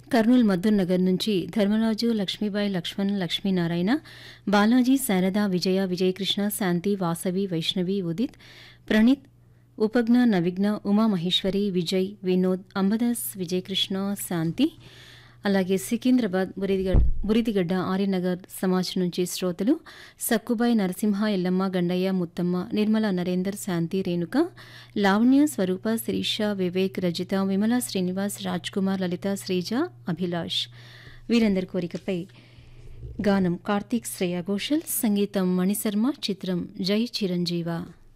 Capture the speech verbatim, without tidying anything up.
కర్నూలు మద్దూర్ నగర్ నుంచి ధర్మరాజు, లక్ష్మీబాయి, లక్ష్మణ్, లక్ష్మీనారాయణ, బాలాజీ, శారద, విజయ, విజయకృష్ణ, శాంతి, వాసవి, వైష్ణవి, ఉదిత్, ప్రణీత్, ఉపజ్ఞ, నవిఘ్న, ఉమామహేశ్వరి, విజయ్, వినోద్, అంబదాస్, విజయకృష్ణ, శాంతి, అలాగే సికింద్రాబాద్ బురిదిగడ్ బురిదిగడ్డ ఆర్యనగర్ సమాజ్ నుంచి శ్రోతలు సక్కుబాయి, నరసింహ, ఎల్లమ్మ, గండయ్య, ముత్తమ్మ, నిర్మల, నరేందర్, శాంతి, రేణుక, లావణ్య, స్వరూప, శిరీష, వివేక్, రజిత, విమల, శ్రీనివాస్, రాజ్ కుమార్, లలిత, శ్రీజ, అభిలాష్ వీరందరి కోరికపై గానం కార్తీక్, శ్రేయా ఘోషల్, సంగీతం మణిశర్మ, చిత్రం జై చిరంజీవ.